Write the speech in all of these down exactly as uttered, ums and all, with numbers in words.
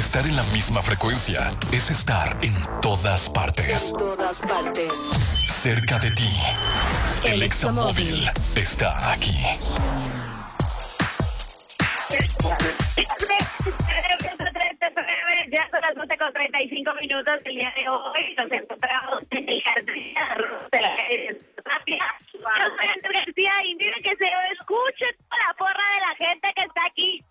Estar en la misma frecuencia es estar en todas partes. En todas partes. Cerca de ti. El Examóvil está aquí. Ya son las doce con treinta y cinco minutos del día de hoy. Nos encontramos en el jardín de la calle de Tapia. Yo soy Andrea García y miren que se escuche toda la porra de la gente que está aquí.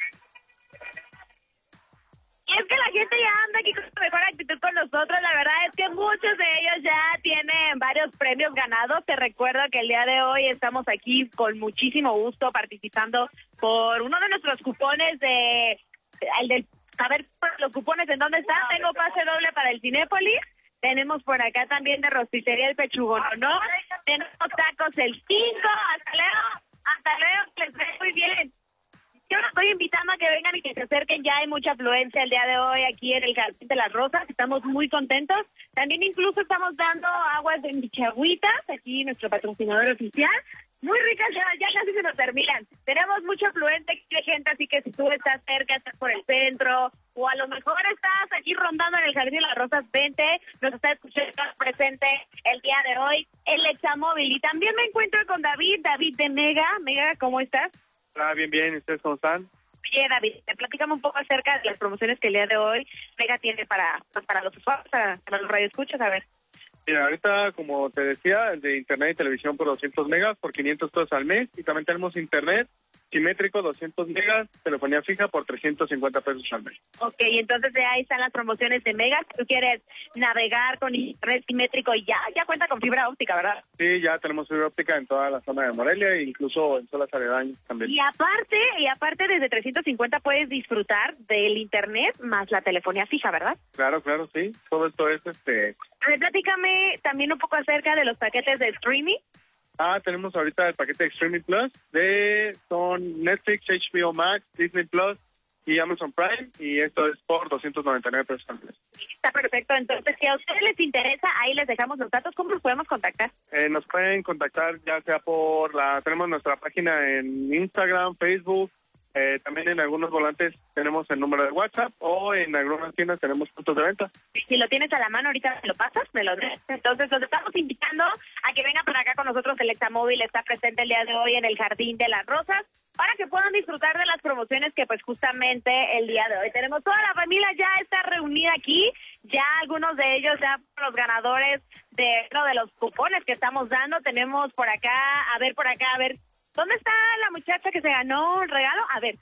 Y es que la gente ya anda aquí con mejor actitud con nosotros. La verdad es que muchos de ellos ya tienen varios premios ganados. Te recuerdo que el día de hoy estamos aquí con muchísimo gusto participando por uno de nuestros cupones de... el del a ver los cupones en dónde están. Tengo pase doble para el Cinépolis. Tenemos por acá también de Rosticería el Pechugón, ¿no? Tenemos tacos el cinco. Hasta luego. Hasta luego. Les veo muy bien. Yo los estoy invitando a que vengan y que se acerquen. Ya hay mucha afluencia el día de hoy aquí en el Jardín de las Rosas. Estamos muy contentos. También incluso estamos dando aguas de Michagüitas, aquí nuestro patrocinador oficial. Muy ricas, ya, ya casi se nos terminan. Tenemos mucha afluencia de gente, así que si tú estás cerca, estás por el centro, o a lo mejor estás aquí rondando en el Jardín de las Rosas, vente, nos está escuchando presente el día de hoy, el Examóvil. Y también me encuentro con David, David de Mega. Mega, ¿cómo estás? Ah, bien, bien. ¿Ustedes cómo están? Bien, David, platícame un poco acerca de las promociones que el día de hoy Mega tiene para, pues, para los usuarios, para, para los radioescuchas, a ver. Mira, ahorita, como te decía, de internet y televisión por doscientos megas por quinientos pesos al mes. Y también tenemos internet simétrico doscientos megas, telefonía fija por trescientos cincuenta pesos al mes. Ok, entonces de ahí están las promociones de Mega. Si tú quieres navegar con internet simétrico y ya, ya cuenta con fibra óptica, ¿verdad? Sí, ya tenemos fibra óptica en toda la zona de Morelia e incluso en zonas aledañas también. Y aparte, y aparte desde trescientos cincuenta puedes disfrutar del internet más la telefonía fija, ¿verdad? Claro, claro, sí. Todo esto es este... A ver, platícame también un poco acerca de los paquetes de streaming. Ah, tenemos ahorita el paquete de Streaming Plus de son Netflix, H B O Max, Disney Plus y Amazon Prime, y esto es por doscientos noventa y nueve pesos al mes. Está perfecto. Entonces, si a ustedes les interesa, ahí les dejamos los datos. ¿Cómo los podemos contactar? Eh, nos pueden contactar ya sea por la... Tenemos nuestra página en Instagram, Facebook, eh, también en algunos volantes tenemos el número de WhatsApp, o en algunas tiendas tenemos puntos de venta. Si lo tienes a la mano, ahorita me lo pasas, me lo des. Entonces, los estamos invitando a que vengan por acá con nosotros. El Examóvil está presente el día de hoy en el Jardín de las Rosas, para que puedan disfrutar de las promociones que pues justamente el día de hoy tenemos. Toda la familia ya está reunida aquí, ya algunos de ellos ya los ganadores de uno de los cupones que estamos dando. Tenemos por acá, a ver, por acá, a ver, ¿dónde está la muchacha que se ganó el regalo? A ver,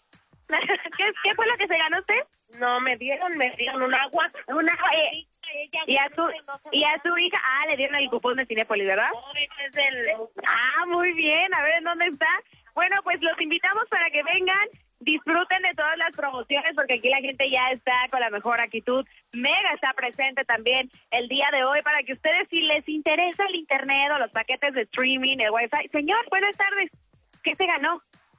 ¿qué, qué fue lo que se ganó usted? No, me dieron, me dieron un agua. Un agua, eh, y a su y a su hija, ah, le dieron el cupón de Cinépolis, ¿verdad? Es el... Ah, muy bien, a ver, ¿en dónde está? Bueno, pues los invitamos para que vengan, disfruten de todas las promociones, porque aquí la gente ya está con la mejor actitud. Mega está presente también el día de hoy para que ustedes, si les interesa el internet o los paquetes de streaming, el wifi. Señor, buenas tardes. ¿Qué se ganó?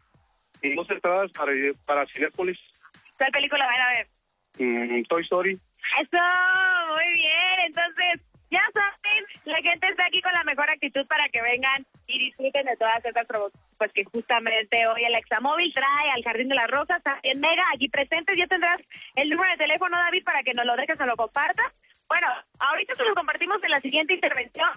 Y dos entradas para, para Cinépolis. ¿Cuál película van a ver? Mm, Toy Story. Eso, muy bien. Entonces, ya saben, la gente está aquí con la mejor actitud para que vengan y disfruten de todas estas promociones, pues que justamente hoy el Examóvil trae al Jardín de las Rosas, también Mega aquí presentes. Ya tendrás el número de teléfono, David, para que nos lo dejes o lo compartas. Bueno, ahorita se lo compartimos en la siguiente intervención.